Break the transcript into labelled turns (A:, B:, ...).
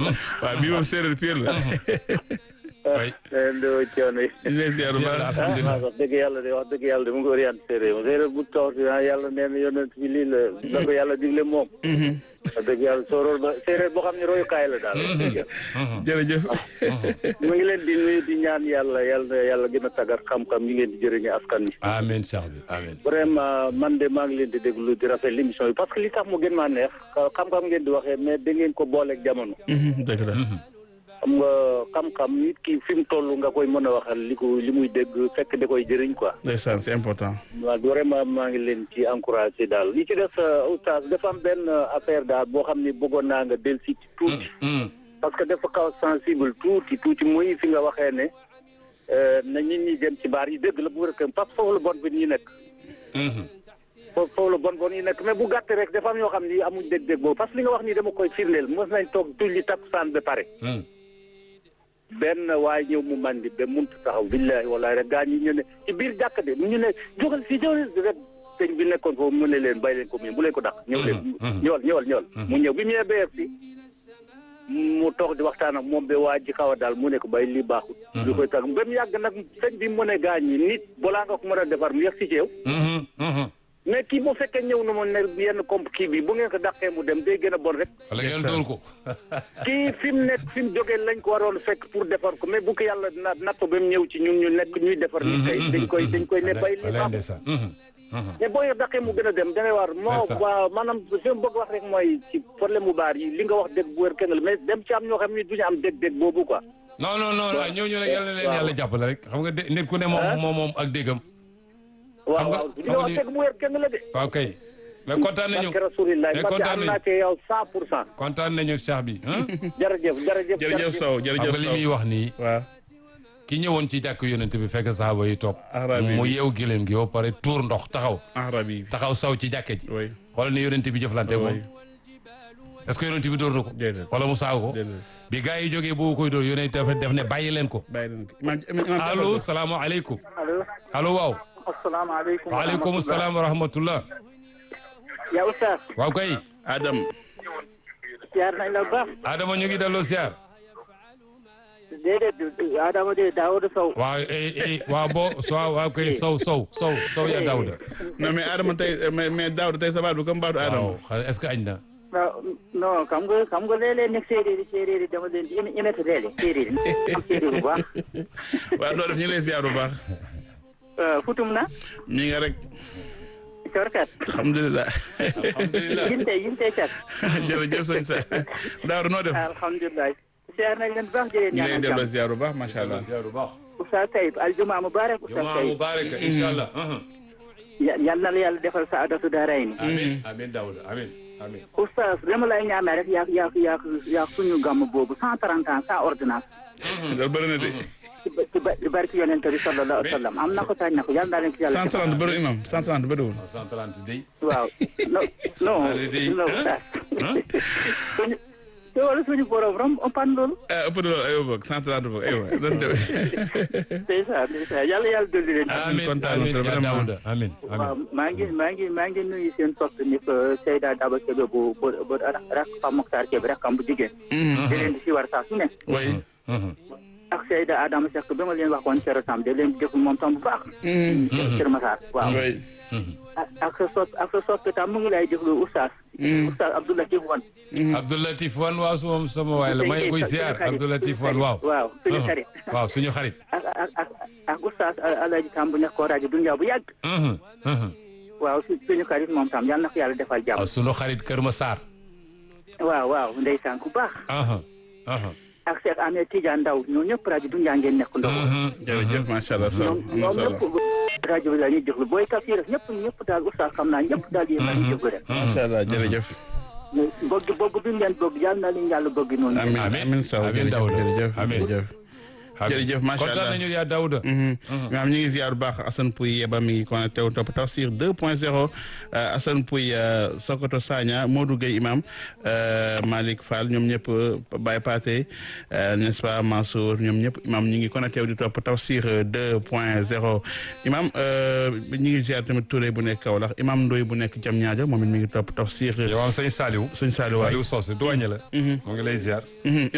A: waaw bii moom séeréer pire la.
B: oui.
C: Ndeye Thion yi.
A: ñu lay ziar bu baax.
C: wax dëgg yàlla de mu ngi orienté séeréer séeréer bu taw si yàlla nee na yonent bi lii la ko yàlla digle moom. wax dëgg yàlla soorool ba séeréer boo xam ne royukaay la daal.
A: jërëjëf.
C: mu ngi leen di nuyu di ñaan yàlla gën a tàggat xam-xam yi ngeen di jëriñu askan wi.
B: amiin Cheikh bi amiin.
C: vraiment man de maa ngi leen di déglu di rafet l'émission bi parce que li tax mu gën maa neex xam-xam ngeen di waxee mais da ngeen ko booleeg jamono.
A: dëgg la.
C: xam nga xam-xam nit ki fi mu toll nga koy mën a waxal li muy dégg fekk da koy jëriñ quoi.
A: ndeysaan c'est important.
C: waaw vraiment maa ngi leen ci encouragé daal li ci def oustaz dafa am benn affaire daal boo xam ni bëggoon naa nga del si tuuti. parce que dafa kaw sensible tuuti muy fi nga waxee ne na nit ñi dem ci baar yi dëgg la bu wér parce que foofu la bon bi ñi nekk. foofu la bon yi nekk mais bu gàtt rek dafa am ñoo xam ni amuñ dégg-dégg boobu parce que li nga wax nii dama koy firndeel mos nañ toog tulli takkusaan ba pare. benn waaye ñëw mu mandi ba muntu taxaw billahi wallahi rek gaa ñi ñu ne ci biir jàkk de ñu ne jógal fii rek sëñ bi nekkoon foofu mu ne leen bàyyi leen ko bu leen ko dàq ñëw leen ñëwal mu ñëw bi mu ñëwee beer si mu toog di waxtaan ak moom ba waa ji xaw a daal mu ne ko bàyyi lii baaxul li koy tag ba mu yàgg nag sëñ bi mu ne gaa ñi nit balaa nga ko mën a defar mu yegg si ci yow mais kii bu fekkee ñëw na ma ne yenn comp kii bi bu ngeen ko dàqee mu dem day gën a bon rek.
B: wala ngeen dóor ko.
C: kii fi mu nekk fi mu jógee lañ ko waroon fekk pour defar ko mais bu ko yàlla natt ba mu ñëw ci ñun ñu nekk ñuy defar. nit kay dañ koy ne bay li baax. mais boo dàqee mu gën a dem da ngay war. moo waaw maanaam fi mu bëgg wax rek mooy ci problème mu baar yi li nga wax dégg bu wér kenn la mais dem ci am ñoo xam ne duñu am dégg-dégg boobu quoi.
B: non ñooñu rek yàlla leen yàlla jàppale rek xam nga nit ku ne moom ak déggam.
C: waaw li nga wax dëgg mu wér kenn la de.
B: waaw kay. mais kontaan nañu
C: mais kontaan nañu ci yow 100%.
B: kontaan nañu Cheikh bi.
C: jërëjëf
A: Sow jërëjëf
B: li muy wax nii.
A: waaw.
B: ki ñëwoon ci jàkk yonent bi fekk saaba yi toog. mu yeew gëléem gi ba pare tuur ndox taxaw. taxaw saw ci jàkke ji.
A: oui
B: xoolal ni yonent bi jëflante moom. est-ce que yonent bi dóor na ko. wala mu saaw ko. bi gars yi jógee boo koy dóor yonent def ne bàyyi leen ko. allo salaamaaleykum. allo waaw.
C: asalaamaaleykum.
B: waaleykum salaam wa rahmatullah.
C: yaa oustaz.
B: waaw kay.
A: Adam.
C: siyaar nañ la baax.
B: Adama ñu ngi delloo siyaar.
C: déedéet Adama de Daouda Sow.
B: waaw kay Sow ya Daouda.
A: non mais Adama tey mais Daouda tey sabaa du comme baatu Adama.
B: waaw est-ce que añ na.
C: non xam nga léeg-léeg nekk séeréer yi dama leen di imité léeg-léeg séeréer yi am séeréer bu baax.
A: waaw loolu daf ñu lay siyaar bu baax.
C: futum na.
A: mi nga rek.
C: corkat.
A: alhamdulilah.
C: yimte cat.
A: jërëjëf sëñ sa Daouda noo def.
C: alhamdulilah. siyaar nañ leen baax jërëjëf.
A: ñu lay delloo siyaar bu baax macha allah.
C: Oustaz Taïb aljumaa mubarak.
B: jumaa mubarak incha allah.
C: yal na la yàlla defal saadatu daarayni.
B: amiin Daouda amiin.
C: Oustaz dama lay ñaanal rek yaa suñu gàmm boobu 130 ans sans ordonnance.
A: loolu bëri na de.
C: ci barki yonent bi sallallahu alayhi wa sallam am na ko sañ na ko yàlla naa leen ci yàlla.
A: 130 bëri imam 130 bëriwul.
B: 130 day.
C: waaw non Oustaz. te wala suñu borom rom pan loolu.
A: ëpp na loolu aywa boog 130 boog aywa doon demee.
C: ndeysaan yàlla dolli leen.
B: amiin Daouda amiin.
C: waaw maa ngi nuyu seen soxna ni Seyda Daba Kébé bu rak Pape Mokhtar Kébé rek am bu jigéen. di leen di si war saa su ne.
A: oui.
C: ak Seyda Adama Seck ba ma leen waxoon Kër Sam de leen déglu moom tam bu baax. Kër Massar waaw. ak sa soppi tam mu ngi lay déglu Oustaz. Oustaz Abdoulatif Wan.
B: Abdoulatif Wan waaw sama waay la may koy ziar Abdoulatif Wan waaw.
C: waaw suñu xarit.
B: waaw suñu xarit.
C: ak Oustaz Alaaji Tam bu nekk ko rajo Dunya bu yàgg. waaw suñu xarit moom tam yal na ko yàlla defal jàmm.
B: waaw suñu xarit Kër Massar.
C: waaw ndeysaan ku baax. ak Cheikh Ahmed Tidiane Ndaw ñoo ñëpp rajo Dunya ngeen nekk ndaw.
A: jërëjëf macha allah Sow am na solo.
C: rajo bi la ñuy déglu booy tafsir ñëpp daal oustaz xam naa ñëpp daal yéen la ñuy déglu rek.
A: macha allah jërëjëf.
C: bëgg bi ngeen bëgg yàlla na leen yàlla bëgg noonu.
A: amiin Sow jërëjëf jërëjëf. jërëjëf macha allah
B: kontaan nañu yaa Daouda.
A: maam ñu ngi ziar bu baax Assane Pouy Yeba mi ngi connecté wu topp Tafsir 2.0 Assane Pouy Sokoto Sagna Modou Gueye imam Malick Fall ñoom ñëpp Baye Pathé n'est-ce pas Mansour ñoom ñëpp imam ñu ngi connecté wu di topp Tafsir 2.0 imam ñu ngi ziar tamit Touré bu nekk Kaolack imam Ndoye bu nekk Diamniadio moom it mi ngi topp Tafsir.
B: yow am sëñ Saliou.
A: sëñ Saliou waay
B: Saliou Socé douanier la. mu ngi lay ziar.